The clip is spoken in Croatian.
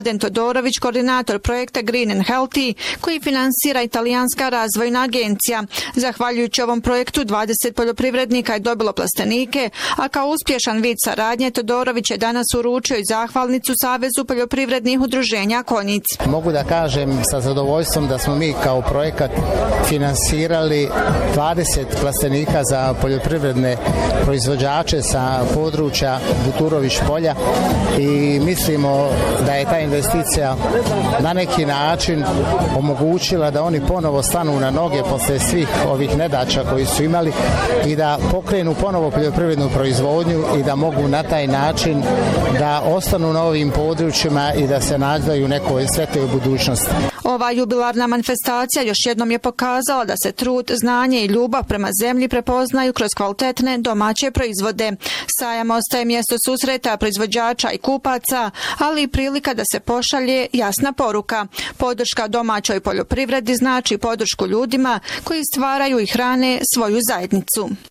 Mladen Todorović, koordinator projekta Green and Healthy, koji finansira Italijanska razvojna agencija. Zahvaljujući ovom projektu 20 poljoprivrednika je dobilo plastenike, a kao uspješan vid saradnje Todorović je danas uručio i zahvalnicu Savezu poljoprivrednih udruženja Konjic. Mogu da kažem sa zadovoljstvom da smo mi kao projekat finansirali 20 plastenika za poljoprivredne proizvođače sa područja Buturović polja i mislimo da je ta investicija na neki način omogućila da oni ponovo stanu na noge posle svih ovih nedaća koji su imali i da pokrenu ponovo poljoprivrednu proizvodnju i da mogu na taj način da ostanu na ovim područjima i da se nađaju u nekoj svetloj budućnosti. Ova jubilarna manifestacija još jednom je pokazala da se trud, znanje i ljubav prema zemlji prepoznaju kroz kvalitetne domaće proizvode. Sajam ostaje mjesto susreta proizvođača i kupaca, ali i prilika da se pošalje jasna poruka. Podrška domaćoj poljoprivredi znači podršku ljudima koji stvaraju i hrane svoju zajednicu.